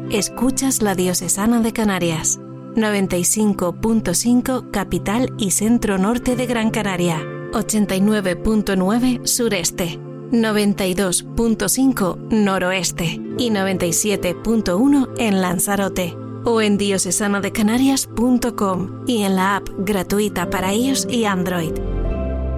Escuchas la Diocesana de Canarias, 95.5 capital y centro norte de Gran Canaria, 89.9 sureste, 92.5 noroeste y 97.1 en Lanzarote. O en diocesanadecanarias.com y en la app gratuita para iOS y Android.